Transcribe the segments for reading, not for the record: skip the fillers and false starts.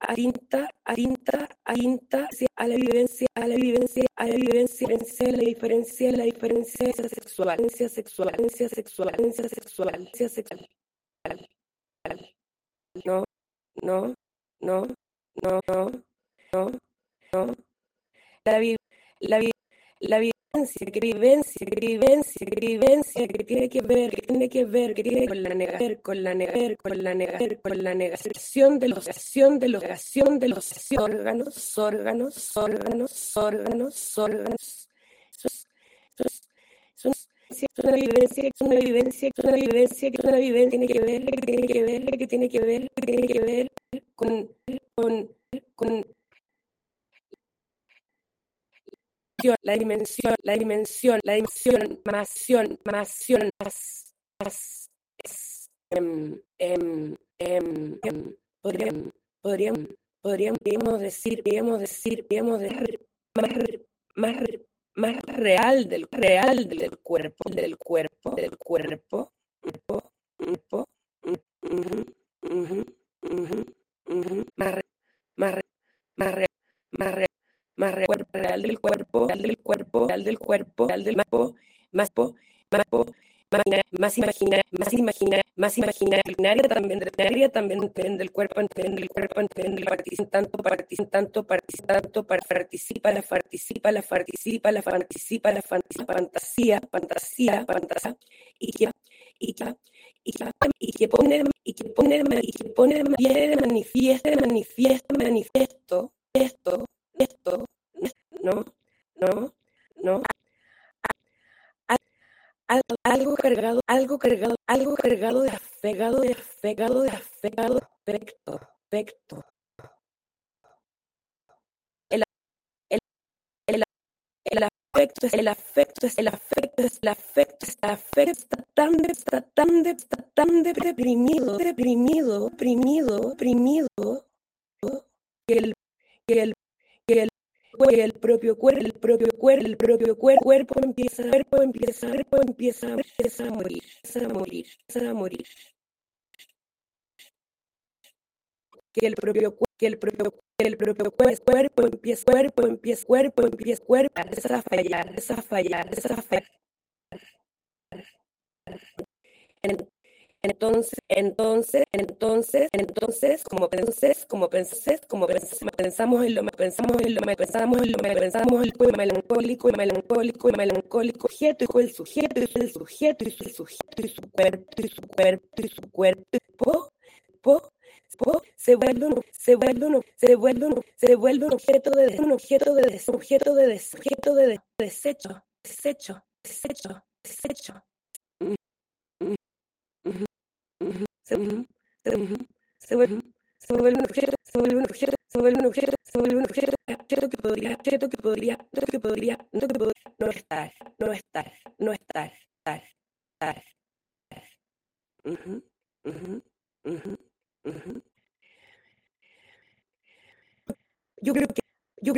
a la vivencia de la diferencia sexual, no, no, no, no, no, no, no, la vi- la vi- la vivencia, que tiene que ver, que tiene con la negación de los órganos. Es una vivencia, que tiene que ver con masión, podríamos, más, más, más real del cuerpo, ujú, ujú, ujú, ujú, más, más, más, real del cuerpo, más imaginaria también del cuerpo, fantasía, y que y que pone de manifiesto esto, no, no, no, algo cargado de afecto. El, el, el, el afecto está tan deprimido, que el, que el, que el, que el propio cuerpo empieza a morir. Que el propio cuerpo empieza a fallar. Entonces, como pensamos en lo melancólico, el sujeto y su cuerpo, se vuelve un objeto de desecho. Se, se vuelve un objeto que podría no estar. Ujú, ujú, ujú, ujú. Yo creo que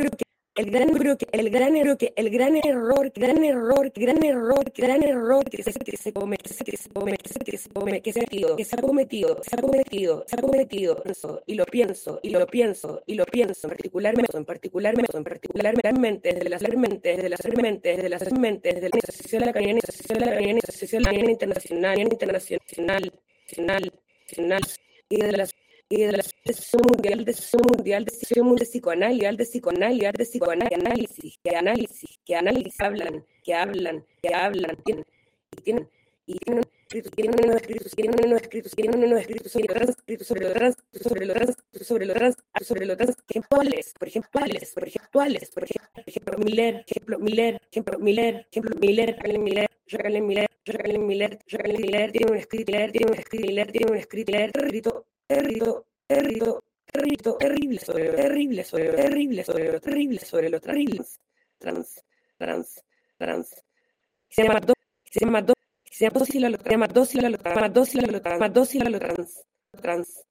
el gran error que se ha cometido, particularmente desde las mentes de la Asociación Internacional y de la Asociación Mundial de Psicoanálisis, que hablan, tienen unos escritos por ejemplo, Miller tiene un escrito terrible trans. Se llama dócil a lo trans,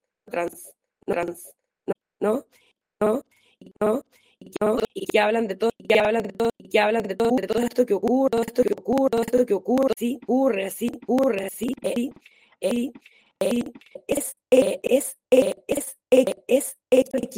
¿no? ¿No? ¿No? Y que hablan de todo, de todo esto que ocurre, sí, ocurre así, es